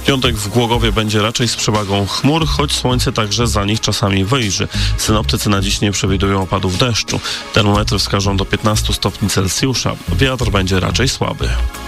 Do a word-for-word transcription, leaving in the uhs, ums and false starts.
Piątek w Głogowie będzie raczej z przewagą chmur, choć słońce także za nich czasami wyjrzy. Synoptycy na dziś nie przewidują opadów deszczu. Termometry wskażą do piętnastu stopni Celsjusza. Wiatr będzie raczej słaby.